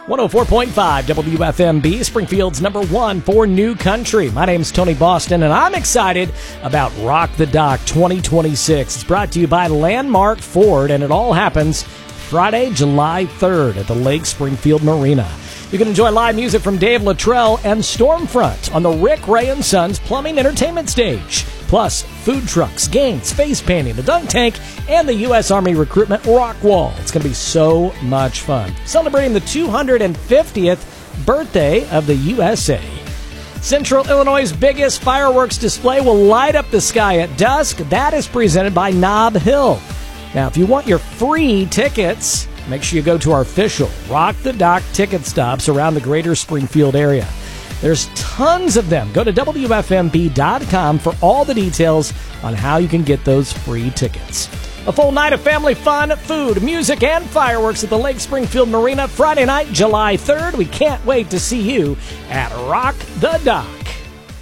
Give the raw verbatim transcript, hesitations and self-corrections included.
one oh four point five W F M B, Springfield's number one for new country. My name's Tony Boston, and I'm excited about Rock the Dock twenty twenty-six. It's brought to you by Landmark Ford, and it all happens Friday, July third at the Lake Springfield Marina. You can enjoy live music from Dave Luttrell and Stormfront on the Rick Ray and Sons Plumbing Entertainment Stage. Plus, food trucks, games, face painting, the dunk tank, and the U S Army recruitment rock wall. It's going to be so much fun. Celebrating the two hundred fiftieth birthday of the U S A. Central Illinois' biggest fireworks display will light up the sky at dusk. That is presented by Nob Hill. Now, if you want your free tickets, make sure you go to our official Rock the Dock ticket stops around the greater Springfield area. There's tons of them. Go to W F M B dot com for all the details on how you can get those free tickets. A full night of family fun, food, music, and fireworks at the Lake Springfield Marina Friday night, July third. We can't wait to see you at Rock the Dock.